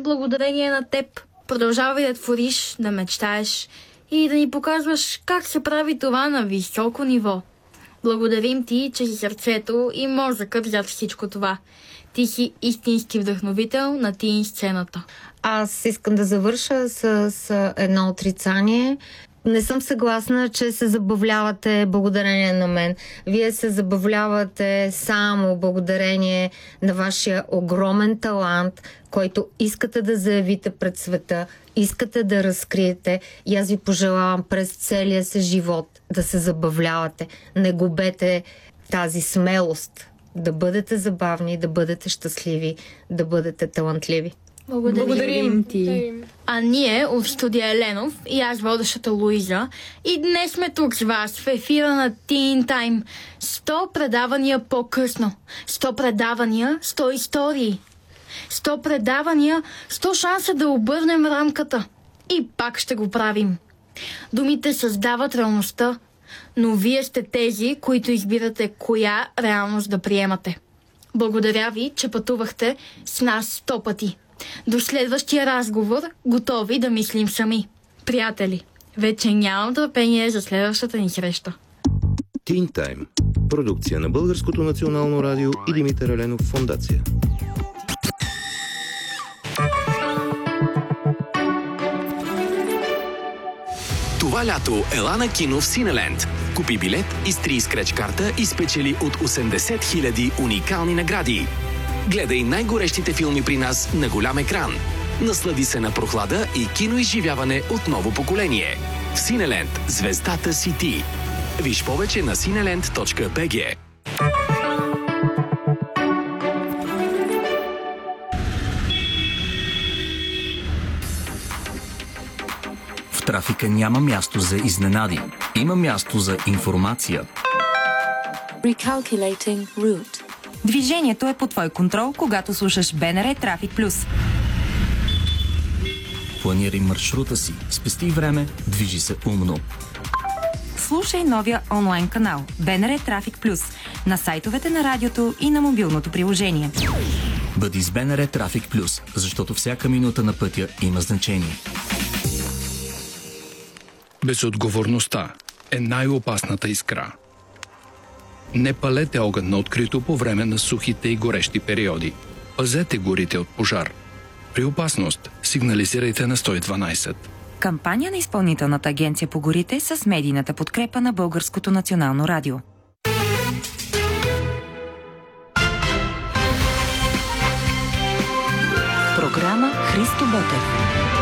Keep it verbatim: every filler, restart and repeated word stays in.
благодарение на теб. Продължавай да твориш, да мечтаеш и да ни показваш как се прави това на високо ниво. Благодарим ти, че си сърцето и мозъкът зад всичко това. Ти си истински вдъхновител на тин сцената. Аз искам да завърша с, с едно отрицание. Не съм съгласна, че се забавлявате благодарение на мен. Вие се забавлявате само благодарение на вашия огромен талант, който искате да заявите пред света, искате да разкриете. И аз ви пожелавам през целия си живот да се забавлявате. Не губете тази смелост да бъдете забавни, да бъдете щастливи, да бъдете талантливи. Благодарим, Благодарим ти. А ние от студия Еленов и аз, водещата Луиза, и днес сме тук с вас в ефира на Teen Time. сто предавания по-късно. сто предавания, сто истории. сто предавания, сто шанса да обърнем рамката. И пак ще го правим. Думите създават реалността, но вие сте тези, които избирате коя реалност да приемате. Благодаря ви, че пътувахте с нас сто пъти. До следващия разговор, готови да мислим сами. Приятели, вече нямам търпение за следващата ни среща. Teen Time. Продукция на Българското национално радио и Димитър Еленов фондация. Това лято ела на кино в Синеленд. Купи билет, изтри скреч карта и спечели от осемдесет хиляди уникални награди. Гледай най-горещите филми при нас на голям екран. Наслади се на прохлада и киноизживяване от ново поколение. В Синеленд звездата си ти. Виж повече на синеленд точка би джи. В трафика няма място за изненади. Има място за информация. Recalculating route. Движението е под твой контрол, когато слушаш БНР Трафик Плюс. Планирай маршрута си, спести време, движи се умно. Слушай новия онлайн канал БНР Трафик Плюс на сайтовете на радиото и на мобилното приложение. Бъди с БНР Трафик Плюс, защото всяка минута на пътя има значение. Безотговорността е най-опасната искра. Не палете огън на открито по време на сухите и горещи периоди. Пазете горите от пожар. При опасност сигнализирайте на сто и дванайсет. Кампания на Изпълнителната агенция по горите с медийната подкрепа на Българското национално радио. Програма Христо Ботев.